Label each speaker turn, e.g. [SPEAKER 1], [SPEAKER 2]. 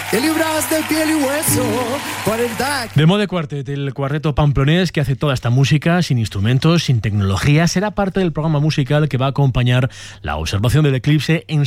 [SPEAKER 1] de libras de piel y hueso, 40.
[SPEAKER 2] The Mode Quartet, el cuarteto pamplonés que hace toda esta música sin instrumentos, sin tecnología, será parte del programa musical que va a acompañar la observación del eclipse en